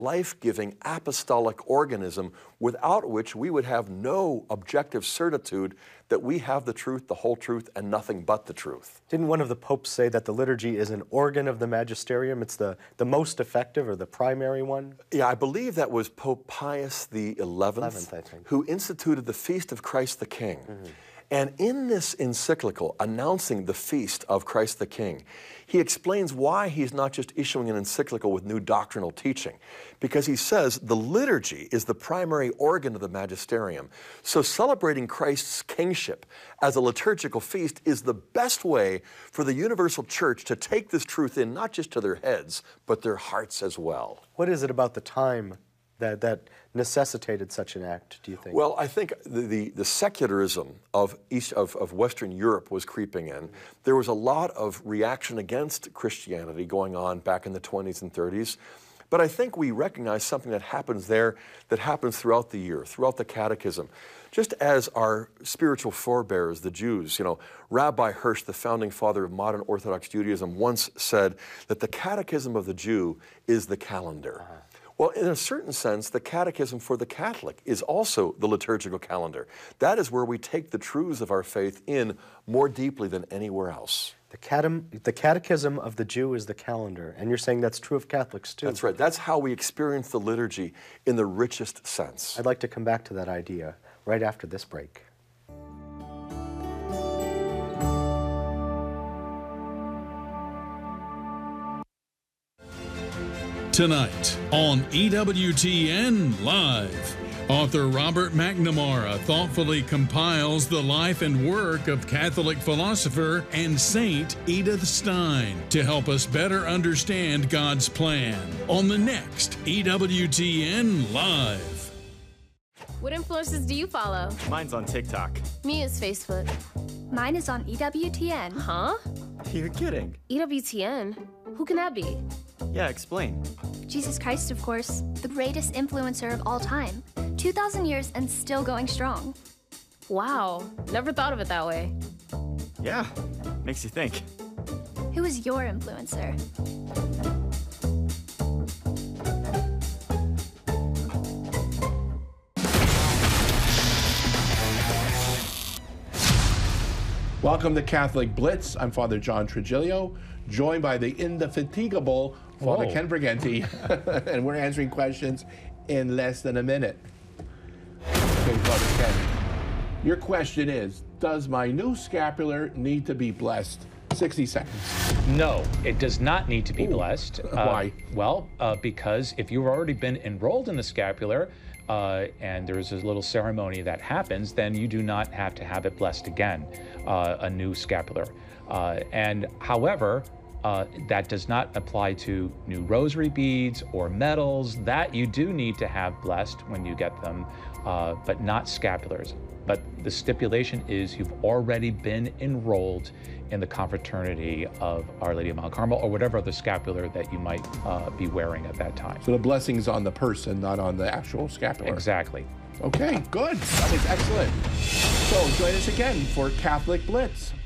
life-giving apostolic organism without which we would have no objective certitude that we have the truth, the whole truth, and nothing but the truth. Didn't one of the popes say that the liturgy is an organ of the magisterium? It's the most effective or the primary one? Yeah, I believe that was Pope Pius XI, 11th, I think. who instituted the Feast of Christ the King. And in this encyclical announcing the feast of Christ the King, he explains why he's not just issuing an encyclical with new doctrinal teaching, because he says the liturgy is the primary organ of the magisterium. So celebrating Christ's kingship as a liturgical feast is the best way for the universal church to take this truth in, not just to their heads, but their hearts as well. What is it about the time that necessitated such an act, do you think? Well, I think the secularism of Western Europe was creeping in. There was a lot of reaction against Christianity going on back in the 20s and 30s. But I think we recognize something that happens there that happens throughout the year, throughout the catechism. Just as our spiritual forebears, the Jews, Rabbi Hirsch, the founding father of modern Orthodox Judaism, once said that the catechism of the Jew is the calendar. Well, in a certain sense, the catechism for the Catholic is also the liturgical calendar. That is where we take the truths of our faith in more deeply than anywhere else. The catechism of the Jew is the calendar, and you're saying that's true of Catholics too. That's right. That's how we experience the liturgy in the richest sense. I'd like to come back to that idea right after this break. Tonight on EWTN Live, author Robert McNamara thoughtfully compiles the life and work of Catholic philosopher and Saint Edith Stein to help us better understand God's plan on the next EWTN Live. What influencers do you follow? Mine's on TikTok. Me is Facebook. Mine is on EWTN. Huh? You're kidding. EWTN? Who can that be? Yeah, explain. Jesus Christ, of course, the greatest influencer of all time. 2,000 years and still going strong. Wow, never thought of it that way. Yeah, makes you think. Who is your influencer? Welcome to Catholic Blitz. I'm Father John Trigilio, joined by the indefatigable Father Ken Briganti, and we're answering questions in less than a minute. Okay, Father Ken, your question is, does my new scapular need to be blessed? 60 seconds. No, it does not need to be blessed. Why? Because if you've already been enrolled in the scapular, and there's a little ceremony that happens, then you do not have to have it blessed again, a new scapular. And however, that does not apply to new rosary beads or medals. That you do need to have blessed when you get them, but not scapulars. But the stipulation is you've already been enrolled in the confraternity of Our Lady of Mount Carmel, or whatever other scapular that you might be wearing at that time. So the blessing's on the person, not on the actual scapular. Exactly. Okay, good. That was excellent. So join us again for Catholic Blitz.